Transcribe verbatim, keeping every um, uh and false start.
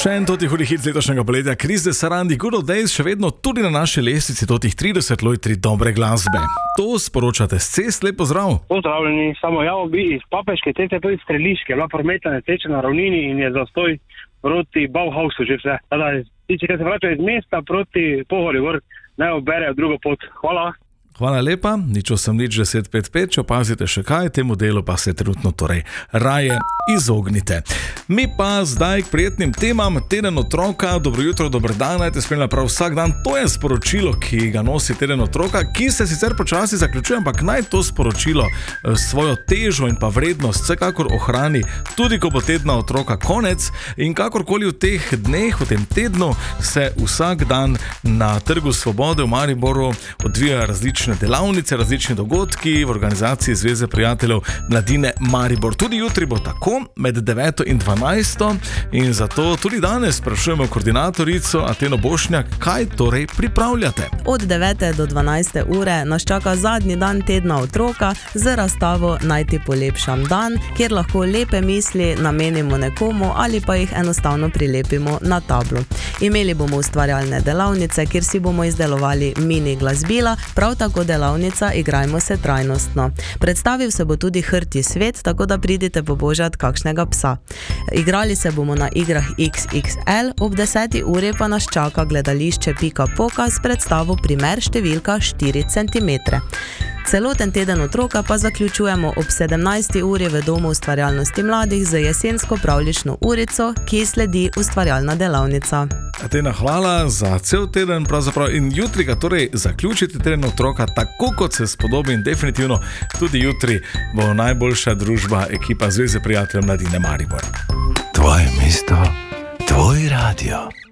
Še en toti hudi hit letošnjega poletja, Chris de Sarandi, Good Old Days, še vedno tudi na naši lestvici totih trideset lojtri dobre glasbe. To sporočate s cest, lep pozdrav. Pozdravljeni, samo javo bi iz Papeške ceste, to iz Streliške, bila prometna nesreča na ravnini in je zastoj proti Bauhausu že vse. Tada, tiče, kad se vračajo iz mesta proti Pohorju gor, naj oberejo drugo pot. Hvala. Hvala lepa, nič osem nič deset pet pet, če opazite še kaj, temu delu pa se trenutno torej raje izognite. Mi pa zdaj k prijetnim temam, teden otroka, dobro jutro, dober dan, najte spremlja prav vsak dan, to je sporočilo, ki ga nosi teden otroka, ki se sicer počasi zaključuje, ampak naj to sporočilo svojo težo in pa vrednost vsekakor ohrani, tudi ko bo tedna otroka konec in kakorkoli v teh dneh, v tem tednu se vsak dan na Trgu Svobode v Mariboru odvijajo različne delavnice, različni dogodki v organizaciji Zveze prijateljev mladine Maribor. Tudi jutri bo tako med deveto in dvanajsto in zato tudi danes sprašujemo koordinatorico Ateno Bošnjak, kaj torej pripravljate. Od devete do dvanajste ure nas čaka zadnji dan tedna otroka z razstavo Naj ti polepšam dan, kjer lahko lepe misli namenimo nekomu ali pa jih enostavno prilepimo na tablo. Imeli bomo ustvarjalne delavnice, kjer si bomo izdelovali mini glasbila, prav tako delavnica Igrajmo se trajnostno. Predstavil se bo tudi Hrti svet, tako da pridite pobožat kakšnega psa. Igrali se bomo na igrah iks iks el, ob deseti uri pa nas čaka gledališče Pika Poka s predstavo Primer številka štiri centimetre. Celoten teden otroka pa zaključujemo ob sedemnajsti uri v Domu ustvarjalnosti mladih z jesensko pravljično urico, ki sledi ustvarjalna delavnica. Atena, hvala za cel teden pravzaprav in jutri ga torej zaključite teden otroka tako, kot se spodobi in definitivno tudi jutri bo najboljša družba ekipa Zveze prijateljev mladine Maribor. Tvoje mesto, tvoj radio.